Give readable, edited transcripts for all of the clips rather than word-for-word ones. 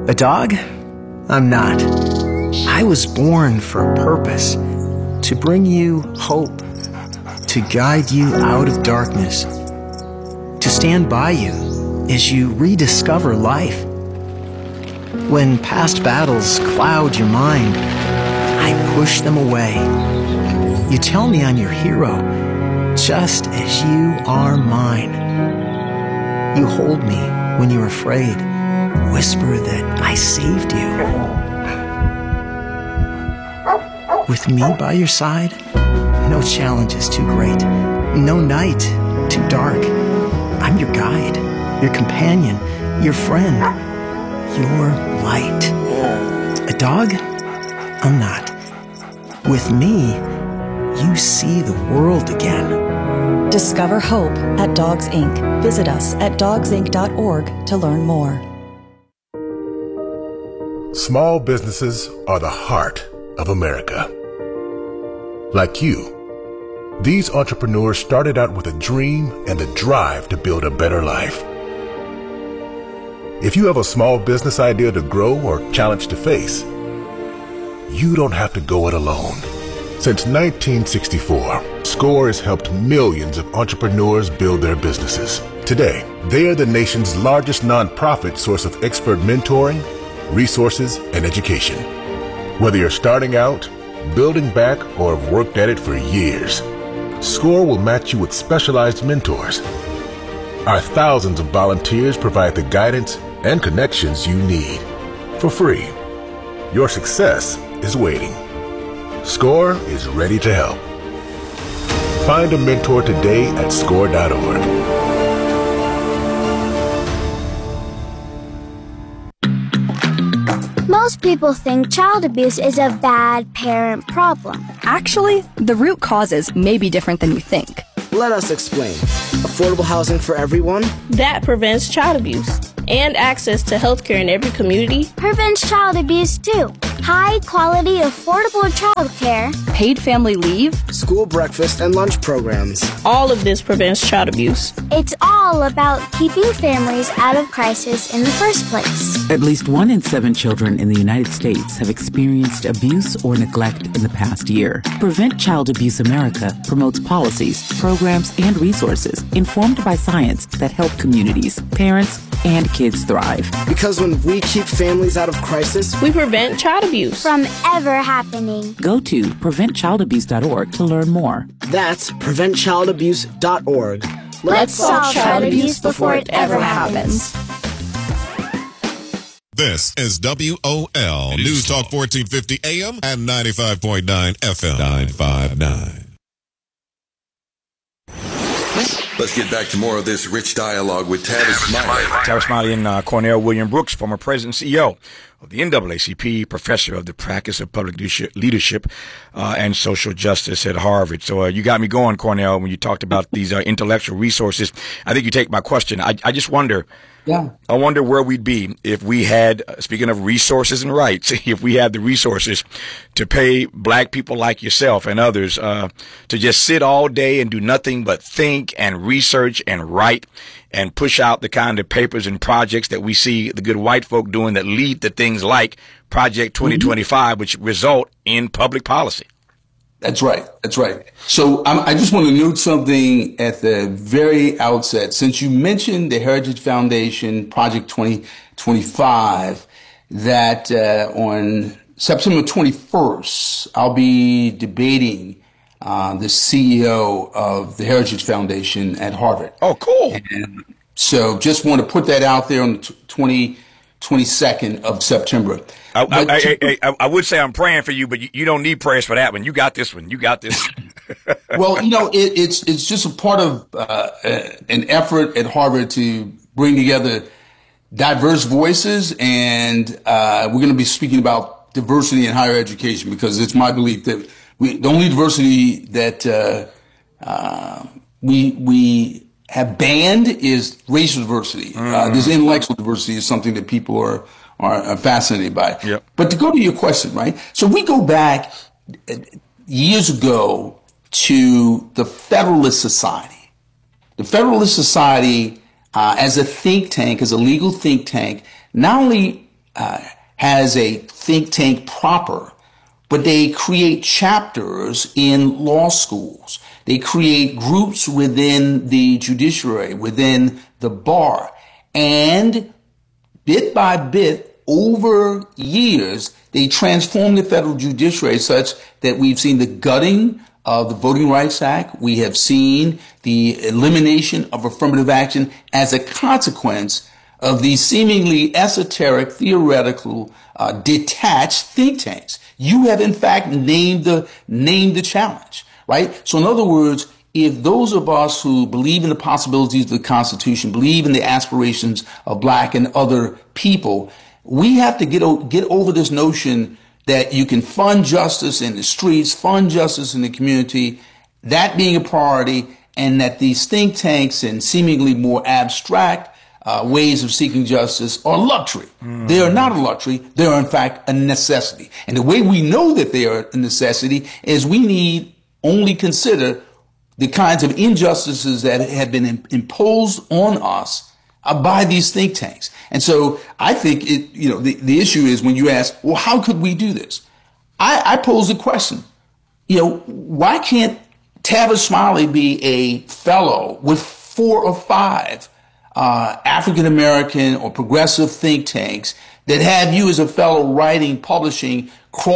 A dog? I'm not. I was born for a purpose, to bring you hope, to guide you out of darkness, to stand by you as you rediscover life. When past battles cloud your mind, I push them away. You tell me I'm your hero, just as you are mine. You hold me when you're afraid, whisper that I saved you. With me by your side, no challenge is too great, no night too dark. I'm your guide, your companion, your friend, your light. A dog? I'm not. With me, you see the world again. Discover hope at Dogs Inc. Visit us at dogsinc.org to learn more. Small businesses are the heart of America. Like you, these entrepreneurs started out with a dream and a drive to build a better life. If you have a small business idea to grow or challenge to face, you don't have to go it alone. Since 1964, SCORE has helped millions of entrepreneurs build their businesses. Today, they are the nation's largest nonprofit source of expert mentoring, resources, and education. Whether you're starting out, building back, or have worked at it for years, SCORE will match you with specialized mentors. Our thousands of volunteers provide the guidance and connections you need for free. Your success is waiting. SCORE is ready to help. Find a mentor today at SCORE.org. Most people think child abuse is a bad parent problem. Actually, the root causes may be different than you think. Let us explain. Affordable housing for everyone? That prevents child abuse. And access to health care in every community prevents child abuse too. High quality, affordable child care, paid family leave, school breakfast and lunch programs. All of this prevents child abuse. It's all about keeping families out of crisis in the first place. At least 1 in 7 children in the United States have experienced abuse or neglect in the past year. Prevent Child Abuse America promotes policies, programs, and resources informed by science that help communities, parents, and kids thrive. Because when we keep families out of crisis, we prevent child abuse from ever happening. Go to preventchildabuse.org to learn more. That's preventchildabuse.org. Let's solve child abuse before it ever happens. This is WOL News Talk 1450 AM and 95.9 FM 959. Let's get back to more of this rich dialogue with Tavis Smiley. Tavis Smiley and Cornell William Brooks, former president and CEO of the NAACP, professor of the practice of public leadership and social justice at Harvard. So you got me going, Cornell, when you talked about these intellectual resources. I think you take my question. I just wonder. Yeah. I wonder where we'd be if we had, speaking of resources and rights, if we had the resources to pay black people like yourself and others to just sit all day and do nothing but think and research and write and push out the kind of papers and projects that we see the good white folk doing that lead to things like Project 2025, which result in public policy. That's right. That's right. So I just want to note something at the very outset. Since you mentioned the Heritage Foundation Project 2025, that on September 21st, I'll be debating the CEO of the Heritage Foundation at Harvard. Oh, cool. And so just want to put that out there on the 22nd of September. I would say I'm praying for you, but you don't need prayers for that one. You got this one. You got this. Well, you know, it's just a part of an effort at Harvard to bring together diverse voices, and we're going to be speaking about diversity in higher education because it's my belief that the only diversity that we have banned is racial diversity. This intellectual diversity is something that people are fascinated by. Yep. But to go to your question, right? So we go back years ago to the Federalist Society. The Federalist Society, as a think tank, as a legal think tank, not only has a think tank proper, but they create chapters in law schools. They create groups within the judiciary, within the bar. And bit by bit, over years, they transform the federal judiciary such that we've seen the gutting of the Voting Rights Act. We have seen the elimination of affirmative action as a consequence of these seemingly esoteric, theoretical, detached think tanks. You have, in fact, named the challenge, right? So in other words, if those of us who believe in the possibilities of the Constitution, believe in the aspirations of black and other people, we have to get over this notion that you can fund justice in the streets, fund justice in the community, that being a priority, and that these think tanks and seemingly more abstract ways of seeking justice are luxury. They are not a luxury. They are, in fact, a necessity. And the way we know that they are a necessity is we need only consider the kinds of injustices that have been imposed on us by these think tanks. And so I think the issue is when you ask, well, how could we do this? I pose the question, why can't Tavis Smiley be a fellow with 4 or 5 African-American or progressive think tanks that have you as a fellow writing, publishing,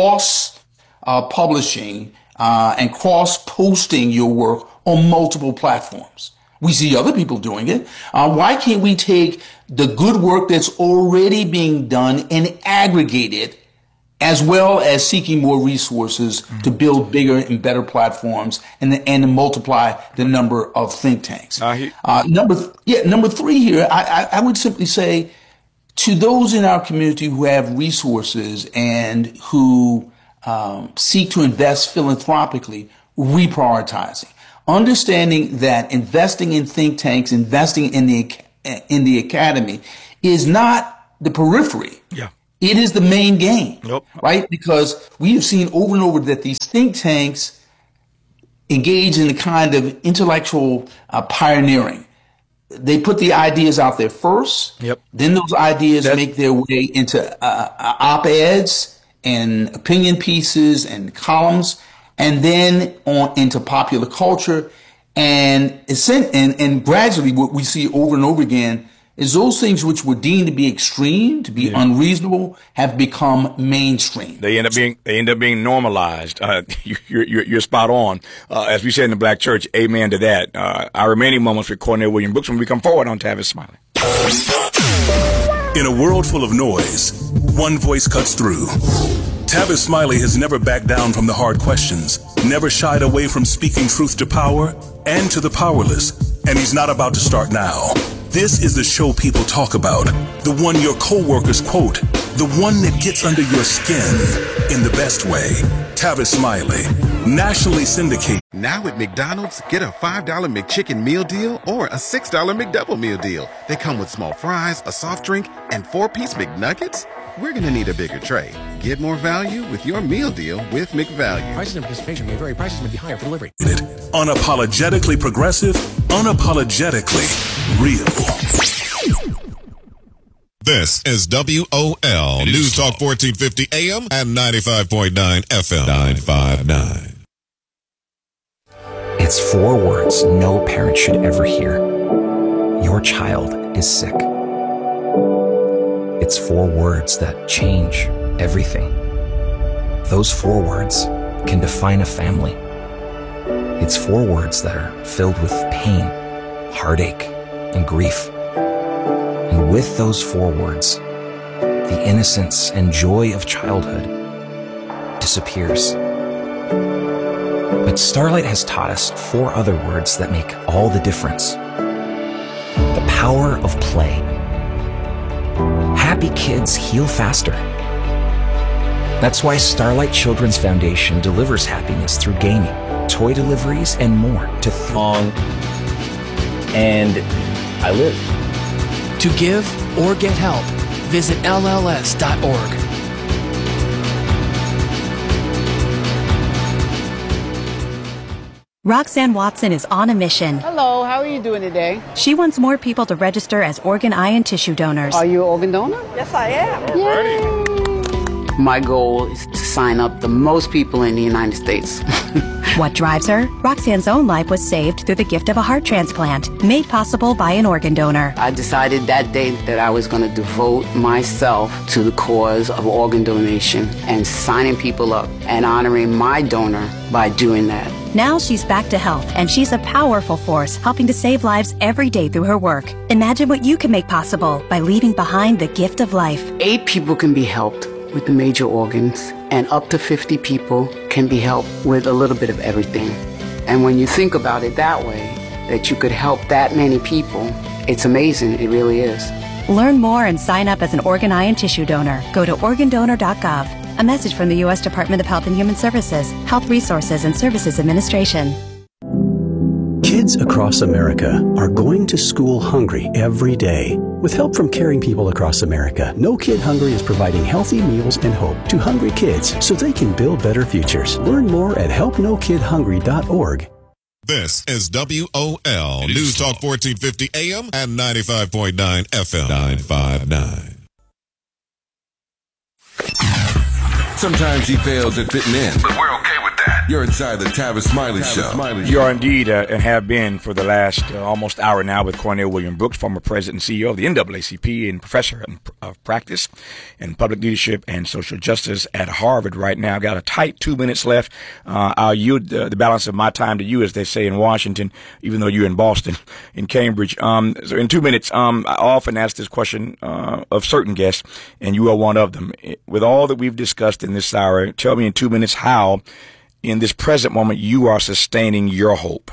cross-publishing, and cross-posting your work on multiple platforms? We see other people doing it. Why can't we take the good work that's already being done and aggregate it, as well as seeking more resources to build bigger and better platforms and to multiply the number of think tanks? Number 3 here, I would simply say to those in our community who have resources and who seek to invest philanthropically, reprioritizing. Understanding that investing in think tanks, investing in the academy is not the periphery. Yeah. It is the main game, right? Because we have seen over and over that these think tanks engage in the kind of intellectual pioneering. They put the ideas out there first. Then those ideas make their way into op-eds and opinion pieces and columns, and then on into popular culture. And gradually what we see over and over again is those things which were deemed to be extreme, to be unreasonable, have become mainstream. They end up being normalized. You're spot on. As we said in the Black Church, amen to that. Our remaining moments with Cornell Williams Brooks when we come forward on Tavis Smiley. In a world full of noise, one voice cuts through. Tavis Smiley has never backed down from the hard questions, never shied away from speaking truth to power and to the powerless, and he's not about to start now. This is the show people talk about, the one your coworkers quote, the one that gets under your skin in the best way. Tavis Smiley, nationally syndicated. Now at McDonald's, get a $5 McChicken meal deal or a $6 McDouble meal deal. They come with small fries, a soft drink, and 4-piece McNuggets. We're going to need a bigger tray. Get more value with your meal deal with McValue. Prices and participation may vary. Prices may be higher for delivery. Unapologetically progressive, unapologetically real. This is WOL News Talk 1450 AM and 95.9 FM 959. It's 4 words no parent should ever hear. Your child is sick. It's 4 words that change everything. Those 4 words can define a family. It's 4 words that are filled with pain, heartache, and grief. And with those 4 words, the innocence and joy of childhood disappears. But Starlight has taught us 4 other words that make all the difference. The power of play. Happy kids heal faster. That's why Starlight Children's Foundation delivers happiness through gaming, toy deliveries, and more to Long and I live. To give or get help, visit LLS.org. Roxanne Watson is on a mission. Hello, how are you doing today? She wants more people to register as organ, eye, and tissue donors. Are you an organ donor? Yes, Yes, I am. Yay. My goal is to sign up the most people in the United States. What drives her? Roxanne's own life was saved through the gift of a heart transplant, made possible by an organ donor. I decided that day that I was going to devote myself to the cause of organ donation and signing people up and honoring my donor by doing that. Now she's back to health, and she's a powerful force helping to save lives every day through her work. Imagine what you can make possible by leaving behind the gift of life. 8 people can be helped with the major organs, and up to 50 people can be helped with a little bit of everything. And when you think about it that way, that you could help that many people, it's amazing. It really is. Learn more and sign up as an organ, eye, and tissue donor. Go to organdonor.gov. A message from the U.S. Department of Health and Human Services, Health Resources and Services Administration. Kids across America are going to school hungry every day. With help from caring people across America, No Kid Hungry is providing healthy meals and hope to hungry kids so they can build better futures. Learn more at helpnokidhungry.org. This is WOL News Talk 1450 AM and 95.9 FM 959. Sometimes he fails at fitting in, but we're okay with that. You're inside the Tavis Smiley Show. You are indeed and have been for the last almost hour now with Cornell William Brooks, former president and CEO of the NAACP and professor of practice in public leadership and social justice at Harvard right now. Got a tight 2 minutes left. I'll yield the balance of my time to you, as they say in Washington, even though you're in Boston, in Cambridge. So in 2 minutes, I often ask this question of certain guests, and you are one of them. With all that we've discussed in this hour, tell me in 2 minutes how, in this present moment, you are sustaining your hope.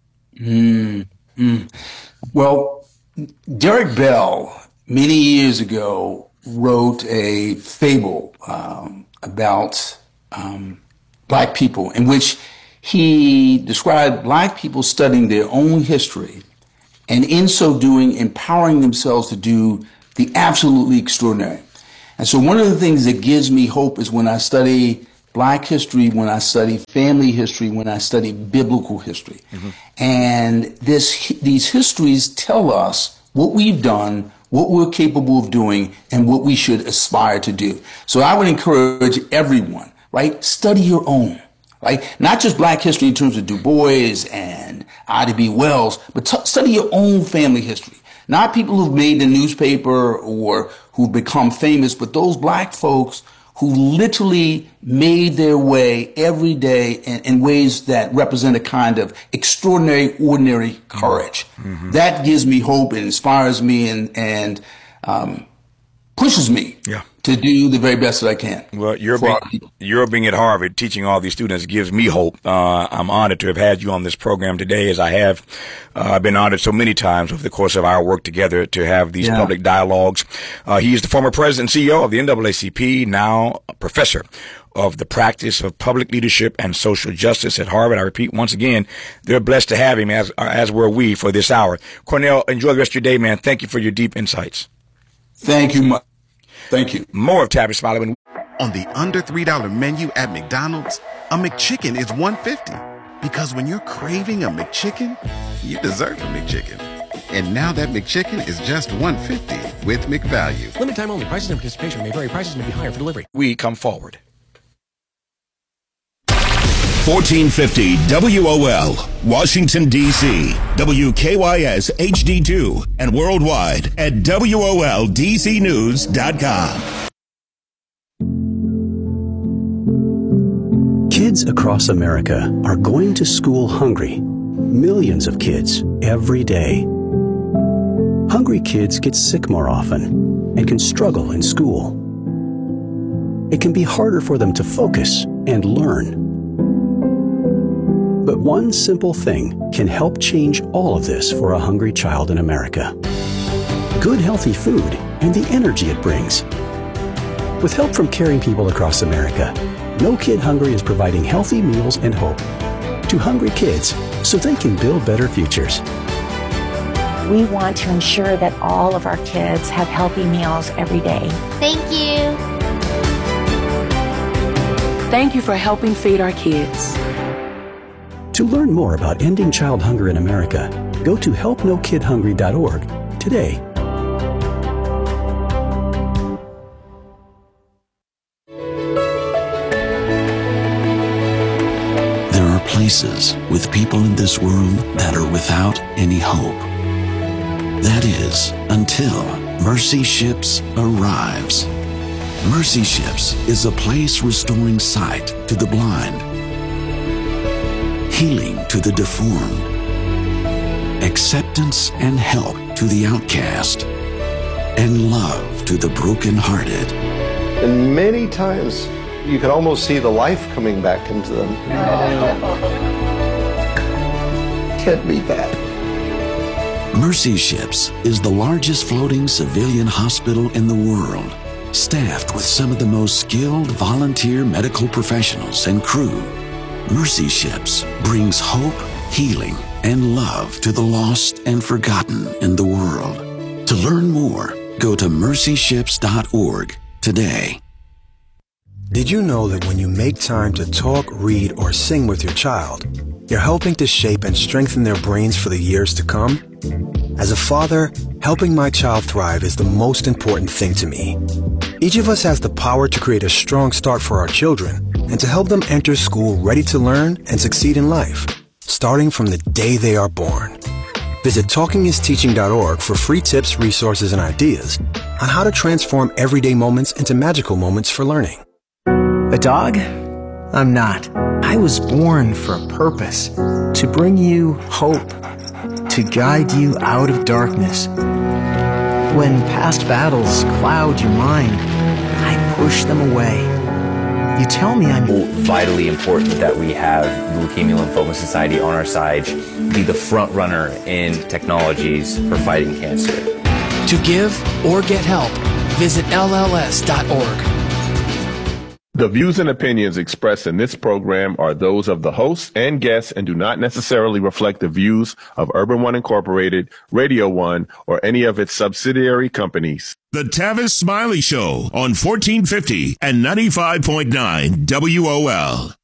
Well, Derek Bell, many years ago, wrote a fable about black people, in which he described black people studying their own history, and in so doing, empowering themselves to do the absolutely extraordinary. And so one of the things that gives me hope is when I study black history, when I study family history, when I study biblical history. Mm-hmm. And these histories tell us what we've done, what we're capable of doing, and what we should aspire to do. So I would encourage everyone, right? Study your own, right? Not just black history in terms of Du Bois and Ida B. Wells, but study your own family history. Not people who've made the newspaper or who've become famous, but those black folks who literally made their way every day in ways that represent a kind of extraordinary, ordinary courage. Mm-hmm. That gives me hope and inspires me and pushes me to do the very best that I can. Well, you're being at Harvard, teaching all these students, gives me hope. I'm honored to have had you on this program today, as I have been honored so many times over the course of our work together to have these public dialogues. He is the former president and CEO of the NAACP, now a professor of the practice of public leadership and social justice at Harvard. I repeat once again, they're blessed to have him, as were we, for this hour. Cornell, enjoy the rest of your day, man. Thank you for your deep insights. Thank you. Thank you. More of Tavis Smiley. On the under $3 menu at McDonald's, a McChicken is $1.50. Because when you're craving a McChicken, you deserve a McChicken. And now that McChicken is just $1.50 with McValue. Limited time only. Prices and participation may vary. Prices may be higher for delivery. We come forward. 1450 WOL, Washington, D.C., WKYS HD2, and worldwide at WOLDCnews.com. Kids across America are going to school hungry. Millions of kids every day. Hungry kids get sick more often and can struggle in school. It can be harder for them to focus and learn. But one simple thing can help change all of this for a hungry child in America. Good, healthy food and the energy it brings. With help from caring people across America, No Kid Hungry is providing healthy meals and hope to hungry kids so they can build better futures. We want to ensure that all of our kids have healthy meals every day. Thank you. Thank you for helping feed our kids. To learn more about ending child hunger in America, go to helpnokidhungry.org today. places with people in this world that are without any hope. That is, until Mercy Ships arrives. Mercy Ships is a place restoring sight to the blind, healing to the deformed, acceptance and help to the outcast, and love to the brokenhearted. And many times you can almost see the life coming back into them. Can't beat that. Mercy Ships is the largest floating civilian hospital in the world, staffed with some of the most skilled volunteer medical professionals and crew. Mercy Ships brings hope, healing, and love to the lost and forgotten in the world. To learn more, go to mercyships.org today. Did you know that when you make time to talk, read, or sing with your child, you're helping to shape and strengthen their brains for the years to come? As a father, helping my child thrive is the most important thing to me. Each of us has the power to create a strong start for our children and to help them enter school ready to learn and succeed in life, starting from the day they are born. Visit TalkingIsTeaching.org for free tips, resources, and ideas on how to transform everyday moments into magical moments for learning. A dog? I'm not. I was born for a purpose, to bring you hope, to guide you out of darkness. When past battles cloud your mind, I push them away. You tell me I'm vitally important that we have the Leukemia Lymphoma Society on our side, be the front runner in technologies for fighting cancer. To give or get help, visit LLS.org. The views and opinions expressed in this program are those of the hosts and guests and do not necessarily reflect the views of Urban One Incorporated, Radio One, or any of its subsidiary companies. The Tavis Smiley Show on 1450 and 95.9 WOL.